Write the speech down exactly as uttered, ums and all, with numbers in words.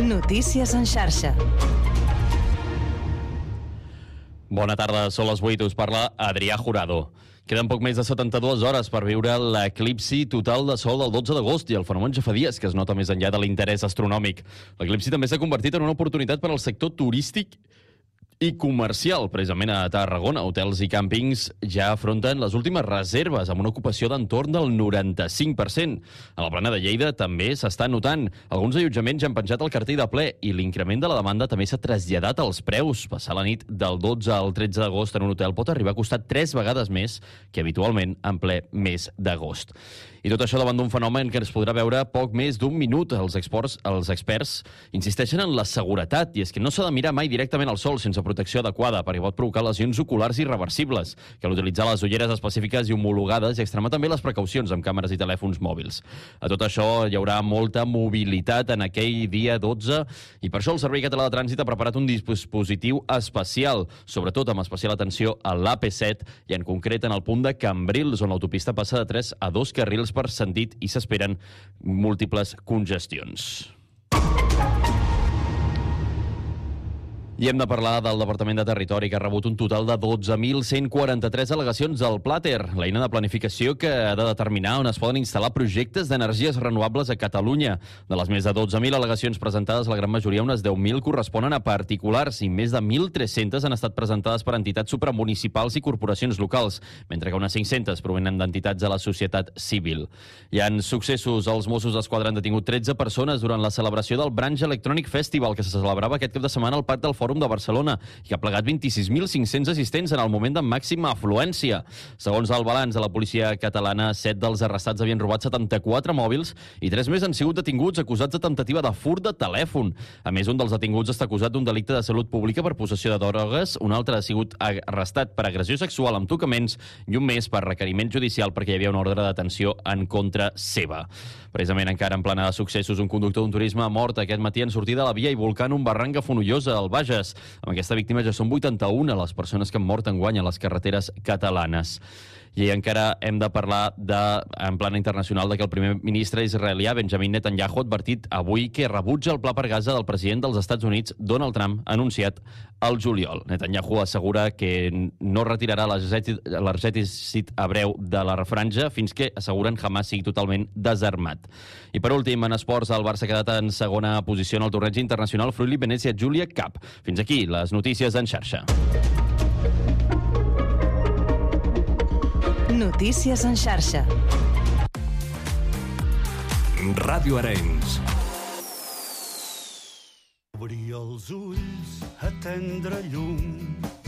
Notícies en xarxa. Bona tarda, són les vuit, us parla Adrià Jurado. Queden poc més de setanta-dues hores per viure l'eclipsi total de sol del dotze d'agost i el fenomen ja fa dies que es nota més enllà de l'interès astronòmic. L'eclipsi també s'ha convertit en una oportunitat per al sector turístic i comercial. Precisament a Tarragona, hotels i càmpings ja afronten les últimes reserves amb una ocupació d'entorn del noranta-cinc per cent. A la plana de Lleida també s'està notant. Alguns allotjaments ja han penjat el cartell de ple i l'increment de la demanda també s'ha traslladat als preus. Passar la nit del dotze al tretze d'agost en un hotel pot arribar a costar tres vegades més que habitualment en ple mes d'agost. I tot això davant d'un fenomen que es podrà veure poc més d'un minut. Els, exports, els experts insisteixen en la seguretat, i és que no s'ha de mirar mai directament al sol sense protecció adequada, perquè pot provocar lesions oculars irreversibles. Cal utilitzar les ulleres específiques i homologades i extremar també les precaucions amb càmeres i telèfons mòbils. A tot això hi haurà molta mobilitat en aquell dia dotze, i per això el Servei Català de Trànsit ha preparat un dispositiu especial, sobretot amb especial atenció a l'A P set i en concret en el punt de Cambrils, on l'autopista passa de tres a dos carrils per sentit i s'esperen múltiples congestions. I hem de parlar del Departament de Territori, que ha rebut un total de dotze mil cent quaranta-tres al·legacions del Plater, l'eina de planificació que ha de determinar on es poden instal·lar projectes d'energies renovables a Catalunya. De les més de dotze mil al·legacions presentades, la gran majoria, unes deu mil, corresponen a particulars i més de mil tres-centes han estat presentades per entitats supramunicipals i corporacions locals, mentre que unes cinc-centes provenen d'entitats de la societat civil. Hi ha successos. Els Mossos d'Esquadra han detingut tretze persones durant la celebració del Branch Electronic Festival, que se celebrava aquest cap de setmana al Parc del Fòrum de Barcelona, i que ha plegat vint-i-sis mil cinc-cents assistents en el moment de màxima afluència. Segons el balanç de la policia catalana, set dels arrestats havien robat setanta-quatre mòbils i tres més han sigut detinguts acusats de temptativa de furt de telèfon. A més, un dels detinguts està acusat d'un delicte de salut pública per possessió de drogues, un altre ha sigut arrestat per agressió sexual amb tocaments i un més per requeriment judicial perquè hi havia una ordre de detenció en contra seva. Precisament encara en plana de successos, un conductor d'un turisme ha mort aquest matí en sortir de la via i volcant un barranc a Fonollosa, al Bages. Amb aquesta víctima ja són vuitanta-una les persones que han mort enguany a les carreteres catalanes. I encara hem de parlar, de, en plana internacional, de que el primer ministre israelià Benjamin Netanyahu ha advertit avui que rebutja el pla per Gaza del president dels Estats Units, Donald Trump, anunciat al juliol. Netanyahu assegura que no retirarà l'exèrcit hebreu de la franja fins que, asseguren, Hamas sigui totalment desarmat. I per últim, en esports, el Barça ha quedat en segona posició en el torneig internacional Friuli Venezia Giulia Cup. Fins aquí les notícies en xarxa. Notícies en xarxa. Ràdio Arenys. Obrir els ulls a tendre llum